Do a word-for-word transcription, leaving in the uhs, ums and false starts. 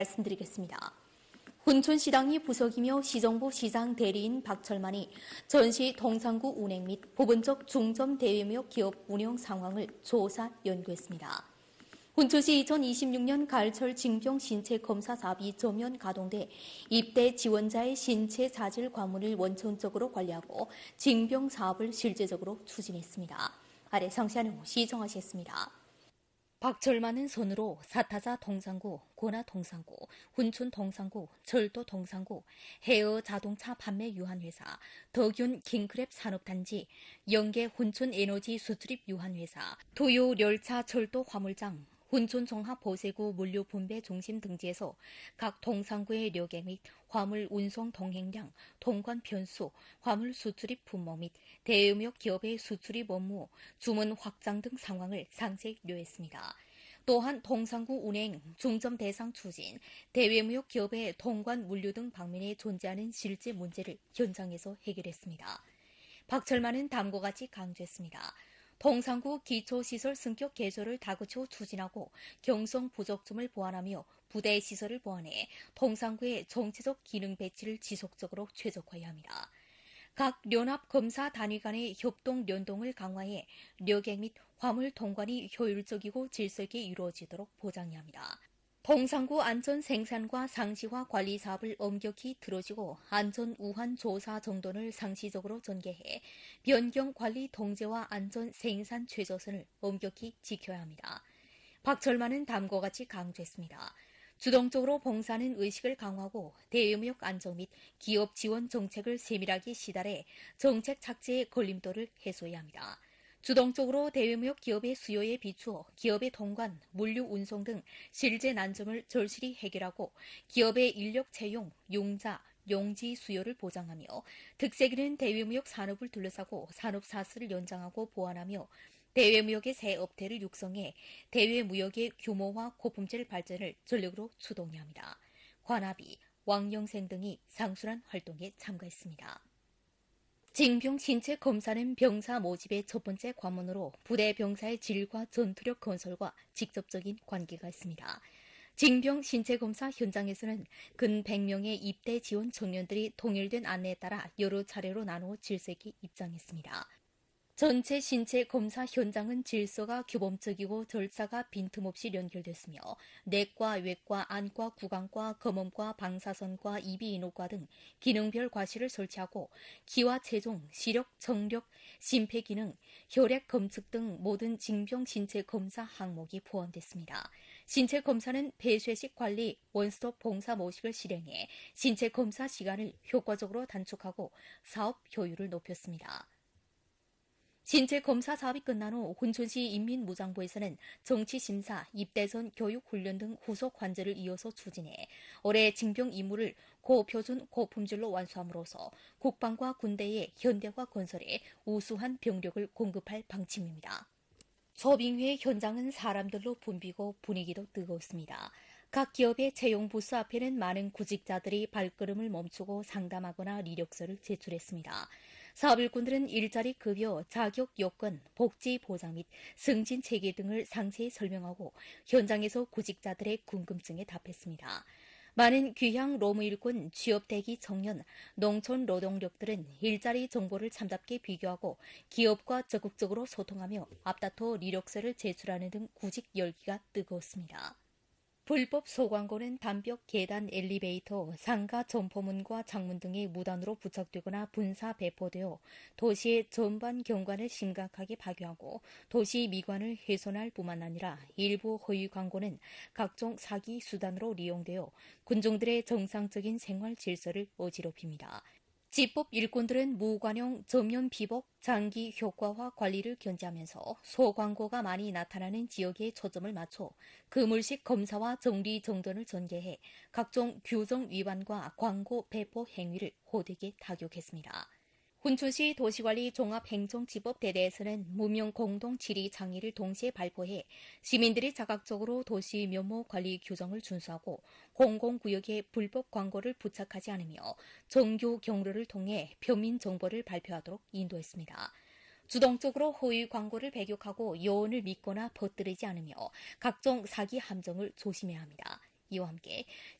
말씀드리겠습니다. 훈촌시당이 부석이며 시정부 시장 대리인 박철만이 전시 동상구 운행 및 부분적 중점 대외무역 기업 운영 상황을 조사 연구했습니다. 훈촌시 이천이십육 년 가을철 징병 신체 검사 사업이 전면 가동돼 입대 지원자의 신체 자질 관문을 원천적으로 관리하고 징병 사업을 실제적으로 추진했습니다. 아래 상세한 내용 시청하시겠습니다. 박철만은 손으로 사타자 동상구, 고나 동상구, 훈촌 동상구, 철도 동상구, 헤어 자동차 판매 유한회사, 덕윤 킹크랩 산업단지, 영계 훈촌 에너지 수출입 유한회사, 도요 열차 철도 화물장, 훈촌 종합 보세구 물류 분배 중심 등지에서 각 동상구의 료객 및 화물 운송 동행량, 통관 변수, 화물 수출입 분모 및 대외무역 기업의 수출입 업무, 주문 확장 등 상황을 상세히 료했습니다. 또한 동상구 운행, 중점 대상 추진, 대외무역 기업의 통관 물류 등 방면에 존재하는 실제 문제를 현장에서 해결했습니다. 박철만은 다음과 같이 강조했습니다. 동상구 기초시설 승격 개조를 다그쳐 추진하고 경성 부족점을 보완하며 부대 시설을 보완해 동상구의 정치적 기능 배치를 지속적으로 최적화해야 합니다. 각 연합 검사 단위 간의 협동 연동을 강화해 료객 및 화물 통관이 효율적이고 질서 있게 이루어지도록 보장해야 합니다. 동상구 안전 생산과 상시화 관리 사업을 엄격히 들어주고 안전 우한 조사 정돈을 상시적으로 전개해 변경 관리 통제와 안전 생산 최저선을 엄격히 지켜야 합니다. 박철만은 다음과 같이 강조했습니다. 주동적으로 봉사하는 의식을 강화하고 대외무역 안정 및 기업 지원 정책을 세밀하게 시달해 정책 착지의 걸림돌을 해소해야 합니다. 주동적으로 대외무역 기업의 수요에 비추어 기업의 통관, 물류 운송 등 실제 난점을 절실히 해결하고 기업의 인력 채용, 용자, 용지 수요를 보장하며 특색 있는 대외무역 산업을 둘러싸고 산업 사슬을 연장하고 보완하며 대외무역의 새 업태를 육성해 대외무역의 규모화 고품질 발전을 전력으로 추동해야 합니다. 관합이, 왕영생 등이 상술한 활동에 참가했습니다. 징병 신체 검사는 병사 모집의 첫 번째 관문으로 부대 병사의 질과 전투력 건설과 직접적인 관계가 있습니다. 징병 신체 검사 현장에서는 근 백 명의 입대 지원 청년들이 통일된 안내에 따라 여러 차례로 나누어 질서 있게 입장했습니다. 전체 신체 검사 현장은 질서가 규범적이고 절차가 빈틈없이 연결됐으며 내과, 외과, 안과, 구강과, 검음과, 방사선과, 이비인후과 등 기능별 과실을 설치하고 기와 체중, 시력, 청력, 심폐기능, 혈액 검측 등 모든 징병 신체 검사 항목이 포함됐습니다. 신체 검사는 폐쇄식 관리, 원스톱 봉사 모식을 실행해 신체 검사 시간을 효과적으로 단축하고 사업 효율을 높였습니다. 신체 검사 사업이 끝난 후 훈촌시 인민무장부에서는 정치심사, 입대선 교육훈련 등 후속 관제를 이어서 추진해 올해 징병 임무를 고표준 고품질로 완수함으로써 국방과 군대의 현대화 건설에 우수한 병력을 공급할 방침입니다. 소빙회 현장은 사람들로 붐비고 분위기도 뜨거웠습니다. 각 기업의 채용 부스 앞에는 많은 구직자들이 발걸음을 멈추고 상담하거나 이력서를 제출했습니다. 사업 일꾼들은 일자리 급여, 자격 요건, 복지 보장 및 승진 체계 등을 상세히 설명하고 현장에서 구직자들의 궁금증에 답했습니다. 많은 귀향 로무 일꾼, 취업 대기 청년, 농촌 노동력들은 일자리 정보를 참답게 비교하고 기업과 적극적으로 소통하며 앞다퉈 이력서를 제출하는 등 구직 열기가 뜨거웠습니다. 불법 소광고는 담벽, 계단, 엘리베이터, 상가 점포문과 창문 등에 무단으로 부착되거나 분사 배포되어 도시의 전반 경관을 심각하게 파괴하고 도시 미관을 훼손할 뿐만 아니라 일부 허위 광고는 각종 사기 수단으로 이용되어 군중들의 정상적인 생활 질서를 어지럽힙니다. 집법 일꾼들은 무관용 전면 비복, 장기 효과화 관리를 견제하면서 소광고가 많이 나타나는 지역에 초점을 맞춰 그물식 검사와 정리 정돈을 전개해 각종 규정 위반과 광고 배포 행위를 호되게 타격했습니다. 훈촌시 도시관리 종합행정지법대대에서는 무명 공동 질의 장의를 동시에 발표해 시민들이 자각적으로 도시 면목 관리 규정을 준수하고 공공구역에 불법 광고를 부착하지 않으며 정규 경로를 통해 표민 정보를 발표하도록 인도했습니다. 주동적으로 허위 광고를 배격하고 여론을 믿거나 퍼뜨리지 않으며 각종 사기 함정을 조심해야 합니다. 이와 함께